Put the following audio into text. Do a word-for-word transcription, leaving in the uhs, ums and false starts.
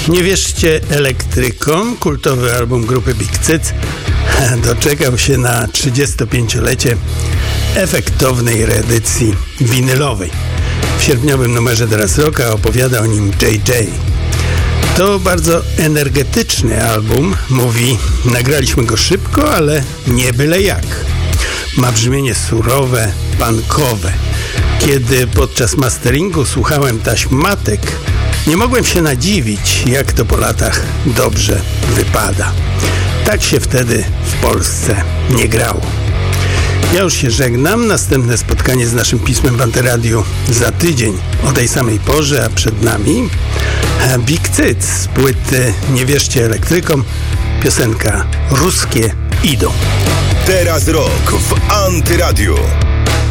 Nie wierzcie elektrykom, kultowy album grupy Big Cyc doczekał się na trzydziestopięciolecie efektownej reedycji winylowej. W sierpniowym numerze Teraz Rocka opowiada o nim J J. To bardzo energetyczny album, mówi, nagraliśmy go szybko, ale nie byle jak. Ma brzmienie surowe, punkowe. Kiedy podczas masteringu słuchałem taśm matek, nie mogłem się nadziwić, jak to po latach dobrze wypada. Tak się wtedy w Polsce nie grało. Ja już się żegnam. Następne spotkanie z naszym pismem w Antyradiu za tydzień o tej samej porze, a przed nami Big Cyc z płyty Nie wierzcie elektrykom, piosenka Ruskie idą. Teraz rok w Antyradiu.